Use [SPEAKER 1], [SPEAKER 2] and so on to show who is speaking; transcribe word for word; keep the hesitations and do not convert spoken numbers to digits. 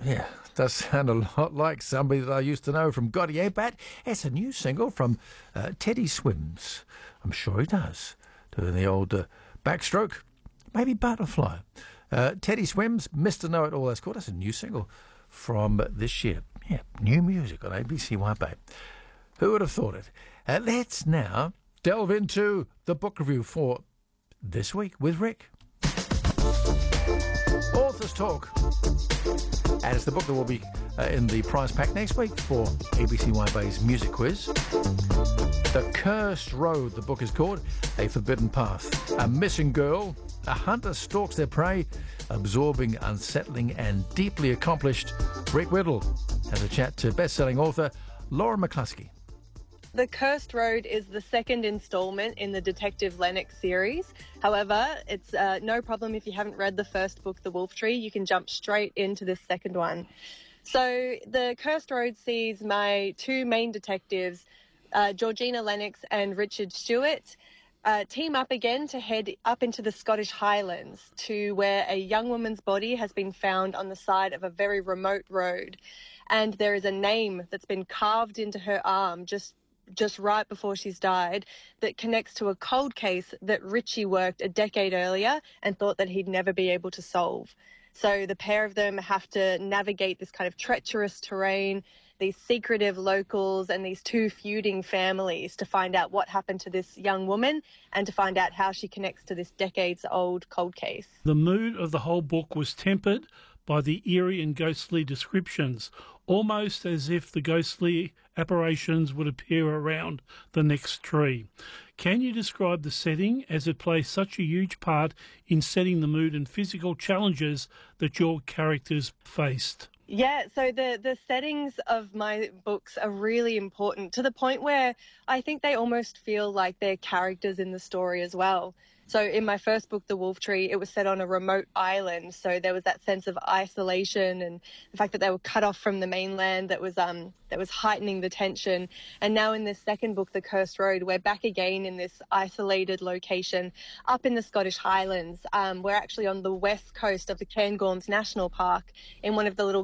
[SPEAKER 1] Yeah, does sound a lot like somebody that I used to know from Gaudier, but it's a new single from uh, Teddy Swims. I'm sure he does. Doing the old uh, backstroke, maybe butterfly. Uh, Teddy Swims, Mister Know-It-All, that's called. That's a new single from this year. Yeah, new music on A B C Y B. Who would have thought it? Uh, let's now delve into the book review for this week with Rick. Authors Talk. And it's the book that will be uh, in the prize pack next week for A B C Y B's music quiz. The Cursed Road, the book is called. A Forbidden Path. A missing girl. A hunter stalks their prey. Absorbing, unsettling and deeply accomplished. Rick Whittle has a chat to best-selling author Laura McCluskey.
[SPEAKER 2] The Cursed Road is the second instalment in the Detective Lennox series. However, it's uh, no problem if you haven't read the first book, The Wolf Tree. You can jump straight into this second one. So the Cursed Road sees my two main detectives, uh, Georgina Lennox and Richard Stewart, uh, team up again to head up into the Scottish Highlands to where a young woman's body has been found on the side of a very remote road. And there is a name that's been carved into her arm just just right before she's died that connects to a cold case that Richie worked a decade earlier and thought that he'd never be able to solve. So the pair of them have to navigate this kind of treacherous terrain, these secretive locals and these two feuding families to find out what happened to this young woman and to find out how she connects to this decades-old cold case.
[SPEAKER 3] The mood of the whole book was tempered by the eerie and ghostly descriptions, almost as if the ghostly apparitions would appear around the next tree. Can you describe the setting, as it plays such a huge part in setting the mood and physical challenges that your characters faced?
[SPEAKER 2] Yeah, so the, the settings of my books are really important to the point where I think they almost feel like they're characters in the story as well. So in my first book, The Wolf Tree, it was set on a remote island. So there was that sense of isolation and the fact that they were cut off from the mainland that was um that was heightening the tension. And now in this second book, The Cursed Road, we're back again in this isolated location up in the Scottish Highlands. Um, we're actually on the west coast of the Cairngorms National Park in one of the little